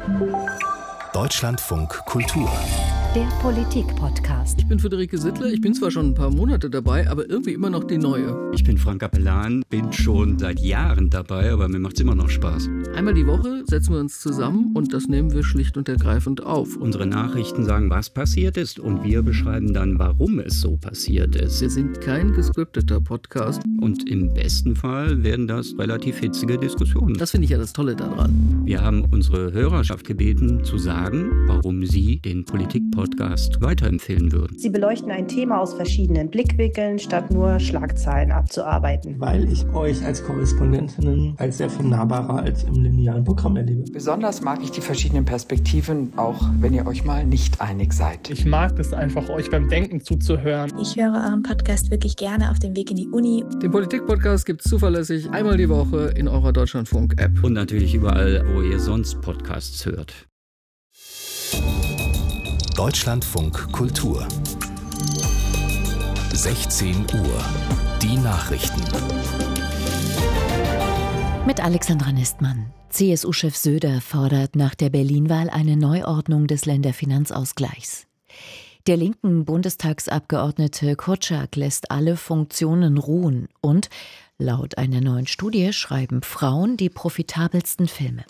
Deutschlandfunk Kultur. Der Politik-Podcast. Ich bin Friederike Sittler, ich bin zwar schon ein paar Monate dabei, aber irgendwie immer noch die Neue. Ich bin Frank Capellan, bin schon seit Jahren dabei, aber mir macht es immer noch Spaß. Einmal die Woche setzen wir uns zusammen und das nehmen wir schlicht und ergreifend auf. Unsere Nachrichten sagen, was passiert ist, und wir beschreiben dann, warum es so passiert ist. Wir sind kein gescripteter Podcast. Und im besten Fall werden das relativ hitzige Diskussionen. Das finde ich ja das Tolle daran. Wir haben unsere Hörerschaft gebeten, zu sagen, warum sie den Politik-Podcast weiterempfehlen würden. Sie beleuchten ein Thema aus verschiedenen Blickwinkeln, statt nur Schlagzeilen abzuarbeiten. Weil ich euch als Korrespondentinnen als sehr viel nahbarer als im linearen Programm erlebe. Besonders mag ich die verschiedenen Perspektiven, auch wenn ihr euch mal nicht einig seid. Ich mag es einfach, euch beim Denken zuzuhören. Ich höre euren Podcast wirklich gerne auf dem Weg in die Uni. Den Politik-Podcast gibt es zuverlässig einmal die Woche in eurer Deutschlandfunk-App. Und natürlich überall, wo ihr sonst Podcasts hört. Deutschlandfunk Kultur. 16 Uhr. Die Nachrichten. Mit Alexandra Nistmann. CSU-Chef Söder fordert nach der Berlin-Wahl eine Neuordnung des Länderfinanzausgleichs. Der linken Bundestagsabgeordnete Korczak lässt alle Funktionen ruhen und laut einer neuen Studie schreiben Frauen die profitabelsten Filme.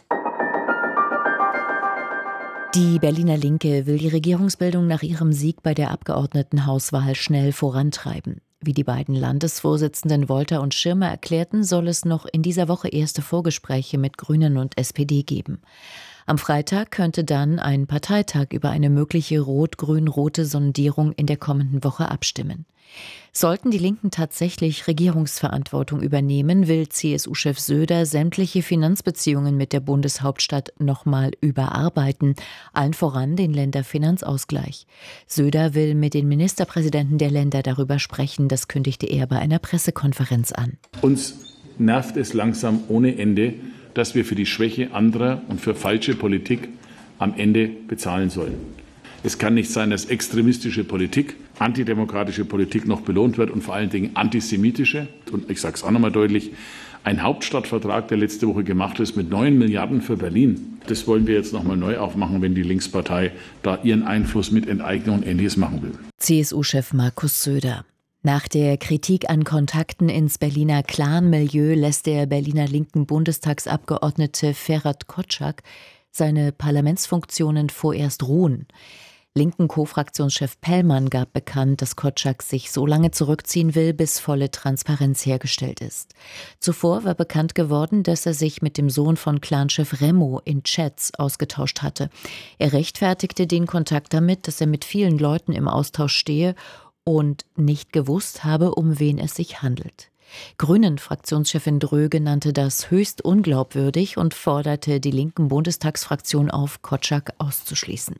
Die Berliner Linke will die Regierungsbildung nach ihrem Sieg bei der Abgeordnetenhauswahl schnell vorantreiben. Wie die beiden Landesvorsitzenden Wolter und Schirmer erklärten, soll es noch in dieser Woche erste Vorgespräche mit Grünen und SPD geben. Am Freitag könnte dann ein Parteitag über eine mögliche rot-grün-rote Sondierung in der kommenden Woche abstimmen. Sollten die Linken tatsächlich Regierungsverantwortung übernehmen, will CSU-Chef Söder sämtliche Finanzbeziehungen mit der Bundeshauptstadt nochmal überarbeiten, allen voran den Länderfinanzausgleich. Söder will mit den Ministerpräsidenten der Länder darüber sprechen, das kündigte er bei einer Pressekonferenz an. Uns nervt es langsam ohne Ende, dass wir für die Schwäche anderer und für falsche Politik am Ende bezahlen sollen. Es kann nicht sein, dass extremistische Politik, antidemokratische Politik noch belohnt wird und vor allen Dingen antisemitische. Und ich sage es auch nochmal deutlich, ein Hauptstadtvertrag, der letzte Woche gemacht ist mit 9 Milliarden für Berlin. Das wollen wir jetzt nochmal neu aufmachen, wenn die Linkspartei da ihren Einfluss mit Enteignung und Ähnliches machen will. CSU-Chef Markus Söder. Nach der Kritik an Kontakten ins Berliner Clan-Milieu lässt der Berliner linken Bundestagsabgeordnete Ferhat Korczak seine Parlamentsfunktionen vorerst ruhen. Linken Co-Fraktionschef Pellmann gab bekannt, dass Korczak sich so lange zurückziehen will, bis volle Transparenz hergestellt ist. Zuvor war bekannt geworden, dass er sich mit dem Sohn von Clanchef Remo in Chats ausgetauscht hatte. Er rechtfertigte den Kontakt damit, dass er mit vielen Leuten im Austausch stehe und nicht gewusst habe, um wen es sich handelt. Grünen-Fraktionschefin Dröge nannte das höchst unglaubwürdig und forderte die linken Bundestagsfraktion auf, Korczak auszuschließen.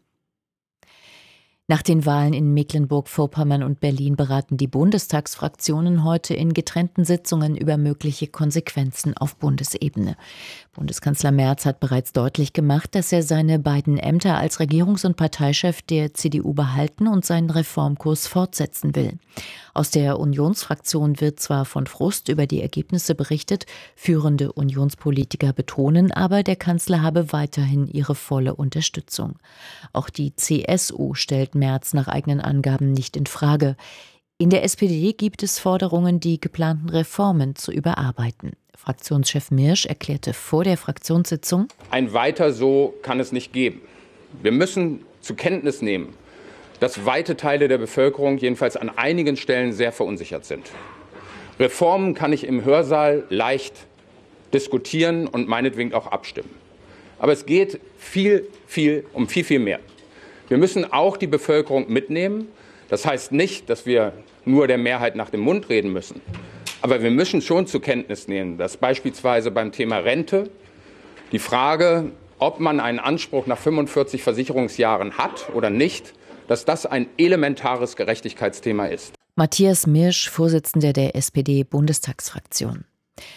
Nach den Wahlen in Mecklenburg-Vorpommern und Berlin beraten die Bundestagsfraktionen heute in getrennten Sitzungen über mögliche Konsequenzen auf Bundesebene. Bundeskanzler Merz hat bereits deutlich gemacht, dass er seine beiden Ämter als Regierungs- und Parteichef der CDU behalten und seinen Reformkurs fortsetzen will. Aus der Unionsfraktion wird zwar von Frust über die Ergebnisse berichtet, führende Unionspolitiker betonen aber, der Kanzler habe weiterhin ihre volle Unterstützung. Auch die CSU stellt Merz nach eigenen Angaben nicht in Frage. In der SPD gibt es Forderungen, die geplanten Reformen zu überarbeiten. Fraktionschef Mirsch erklärte vor der Fraktionssitzung: Ein Weiter so kann es nicht geben. Wir müssen zur Kenntnis nehmen, dass weite Teile der Bevölkerung jedenfalls an einigen Stellen sehr verunsichert sind. Reformen kann ich im Hörsaal leicht diskutieren und meinetwegen auch abstimmen. Aber es geht um viel mehr. Wir müssen auch die Bevölkerung mitnehmen. Das heißt nicht, dass wir nur der Mehrheit nach dem Mund reden müssen. Aber wir müssen schon zur Kenntnis nehmen, dass beispielsweise beim Thema Rente die Frage, ob man einen Anspruch nach 45 Versicherungsjahren hat oder nicht, dass das ein elementares Gerechtigkeitsthema ist. Matthias Mirsch, Vorsitzender der SPD-Bundestagsfraktion.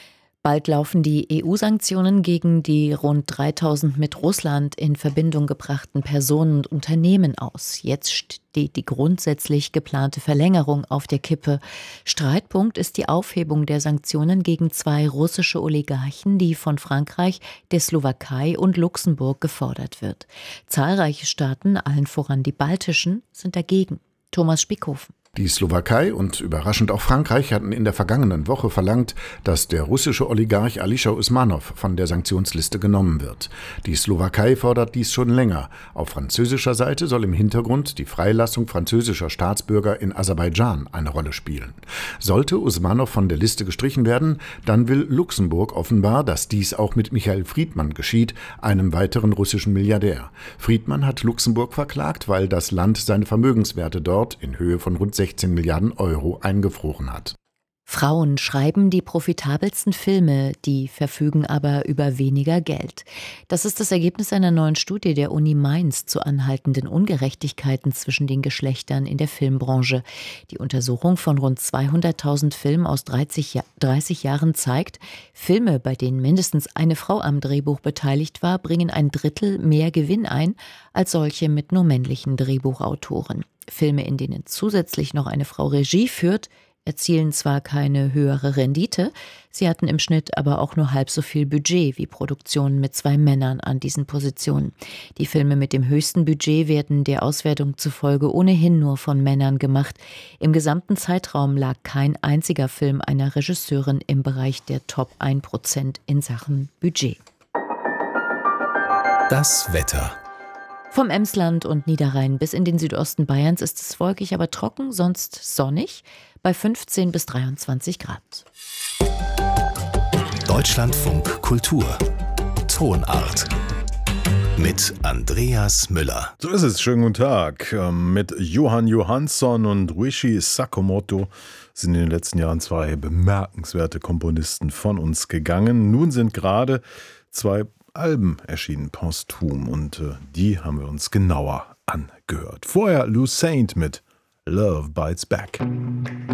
Bald laufen die EU-Sanktionen gegen die rund 3000 mit Russland in Verbindung gebrachten Personen und Unternehmen aus. Jetzt steht die grundsätzlich geplante Verlängerung auf der Kippe. Streitpunkt ist die Aufhebung der Sanktionen gegen 2 russische Oligarchen, die von Frankreich, der Slowakei und Luxemburg gefordert wird. Zahlreiche Staaten, allen voran die baltischen, sind dagegen. Thomas Spickhofen. Die Slowakei und überraschend auch Frankreich hatten in der vergangenen Woche verlangt, dass der russische Oligarch Alisher Usmanov von der Sanktionsliste genommen wird. Die Slowakei fordert dies schon länger. Auf französischer Seite soll im Hintergrund die Freilassung französischer Staatsbürger in Aserbaidschan eine Rolle spielen. Sollte Usmanov von der Liste gestrichen werden, dann will Luxemburg offenbar, dass dies auch mit Michael Friedmann geschieht, einem weiteren russischen Milliardär. Friedmann hat Luxemburg verklagt, weil das Land seine Vermögenswerte dort in Höhe von rund 16 Milliarden Euro eingefroren hat. Frauen schreiben die profitabelsten Filme, die verfügen aber über weniger Geld. Das ist das Ergebnis einer neuen Studie der Uni Mainz zu anhaltenden Ungerechtigkeiten zwischen den Geschlechtern in der Filmbranche. Die Untersuchung von rund 200.000 Filmen aus 30 Jahren zeigt, Filme, bei denen mindestens eine Frau am Drehbuch beteiligt war, bringen 1/3 mehr Gewinn ein als solche mit nur männlichen Drehbuchautoren. Filme, in denen zusätzlich noch eine Frau Regie führt, erzielen zwar keine höhere Rendite, sie hatten im Schnitt aber auch nur halb so viel Budget wie Produktionen mit 2 Männern an diesen Positionen. Die Filme mit dem höchsten Budget werden der Auswertung zufolge ohnehin nur von Männern gemacht. Im gesamten Zeitraum lag kein einziger Film einer Regisseurin im Bereich der Top 1% in Sachen Budget. Das Wetter. Vom Emsland und Niederrhein bis in den Südosten Bayerns ist es wolkig, aber trocken, sonst sonnig, bei 15 bis 23 Grad. Deutschlandfunk Kultur. Tonart. Mit Andreas Müller. So ist es, schönen guten Tag. Mit Johann Johansson und Ryuichi Sakamoto sind in den letzten Jahren 2 bemerkenswerte Komponisten von uns gegangen. Nun sind gerade 2 Alben erschienen, posthum, und die haben wir uns genauer angehört. Vorher Lou Saint mit Love Bites Back.